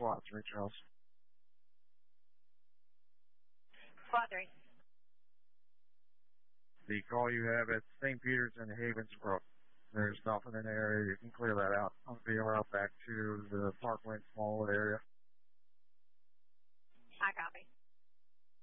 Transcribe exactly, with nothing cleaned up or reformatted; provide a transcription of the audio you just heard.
SWAT three, Charles. SWAT three. The call you have at Saint Peter's and Havensbrook. There's nothing in the area. You can clear that out. I'll be around back to the Parkland Mall area. I copy.